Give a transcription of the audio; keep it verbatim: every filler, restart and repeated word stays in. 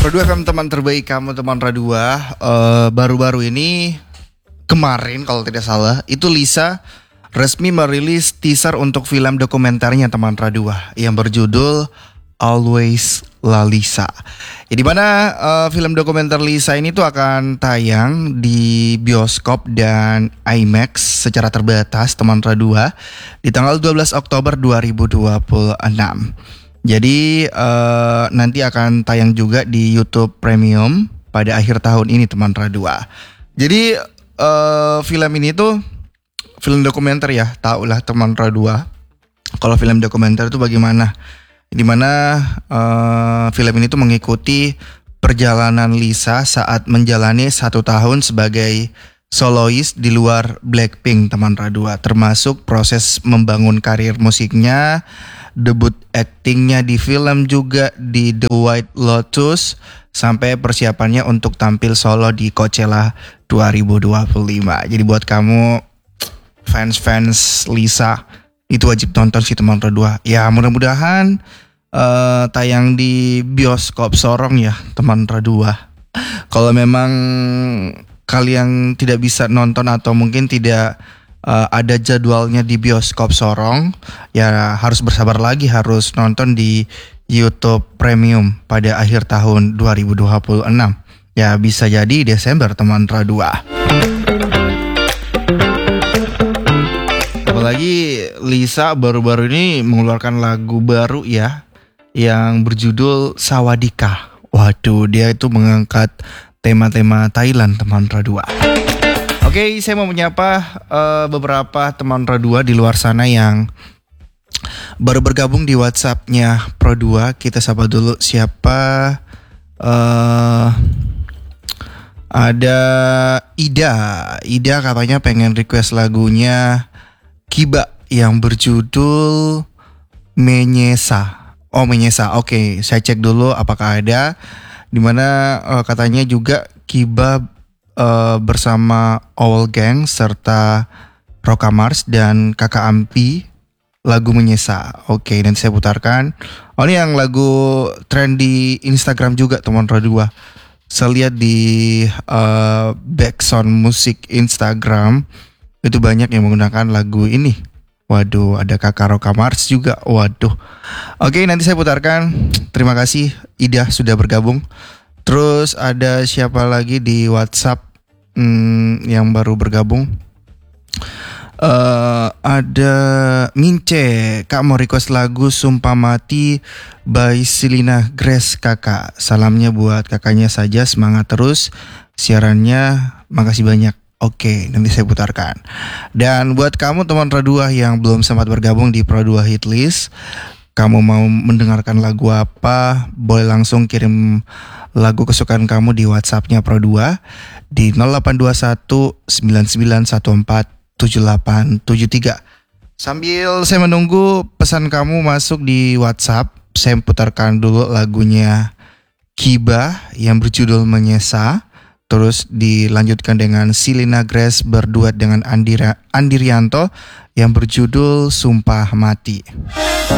Pro dua F M, teman terbaik kamu, teman Radua. uh, Baru-baru ini, kemarin kalau tidak salah, itu Lisa resmi merilis teaser untuk film dokumenternya teman Radua yang berjudul Always La Lisa. Ya, di mana uh, film dokumenter Lisa ini tuh akan tayang di bioskop dan IMAX secara terbatas teman Radua di tanggal dua belas Oktober dua ribu dua puluh enam. Jadi uh, nanti akan tayang juga di YouTube Premium pada akhir tahun ini teman Radua. Jadi uh, film ini tuh film dokumenter ya, tahulah teman Radua. Kalau film dokumenter itu bagaimana? Dimana uh, film ini tuh mengikuti perjalanan Lisa saat menjalani satu tahun sebagai solois di luar Blackpink teman Radua, termasuk proses membangun karir musiknya, debut aktingnya di film juga di The White Lotus, sampai persiapannya untuk tampil solo di Coachella dua ribu dua puluh lima. Jadi buat kamu fans-fans Lisa itu wajib tonton sih teman Radua. Ya mudah-mudahan uh, tayang di bioskop Sorong ya teman Radua. Kalau memang kalian tidak bisa nonton atau mungkin tidak uh, ada jadwalnya di bioskop Sorong, ya harus bersabar lagi, harus nonton di YouTube Premium pada akhir tahun dua ribu dua puluh enam. Ya bisa jadi Desember teman Radua. Apalagi Lisa baru-baru ini mengeluarkan lagu baru ya, yang berjudul Sawadika. Waduh, dia itu mengangkat tema-tema Thailand teman Radua. Oke, saya mau menyapa uh, beberapa teman Radua di luar sana yang baru bergabung di WhatsApp-nya Pro dua. Kita sapa dulu siapa. Uh, ada Ida. Ida katanya pengen request lagunya Kiba yang berjudul Menyesa. Oh Menyesa, oke, saya cek dulu apakah ada. Dimana uh, katanya juga Kiba uh, bersama Owl Gang serta Roka Mars dan Kakak Ampi lagu Menyesa. Oke, nanti saya putarkan. Oh ini yang lagu trend di Instagram juga teman Radua. Saya lihat di uh, backsound musik Instagram itu banyak yang menggunakan lagu ini. Waduh, ada Kakak Roka Mars juga. Waduh. Oke, nanti saya putarkan. Terima kasih Ida sudah bergabung. Terus ada siapa lagi di WhatsApp hmm, yang baru bergabung? Uh, ada Mince. Kak mau request lagu Sumpah Mati by Selena Grace kakak. Salamnya buat kakaknya saja, semangat terus siarannya, makasih banyak. Oke, nanti saya putarkan. Dan buat kamu teman Radua yang belum sempat bergabung di Pro dua Hitlist, kamu mau mendengarkan lagu apa, boleh langsung kirim lagu kesukaan kamu di WhatsApp-nya Pro dua di nol delapan dua satu sembilan sembilan satu empat tujuh delapan tujuh tiga. Sambil saya menunggu pesan kamu masuk di WhatsApp, saya putarkan dulu lagunya Kiba yang berjudul Menyesa. Terus dilanjutkan dengan Selena Grace berduet dengan Andira, Andirianto yang berjudul Sumpah Mati.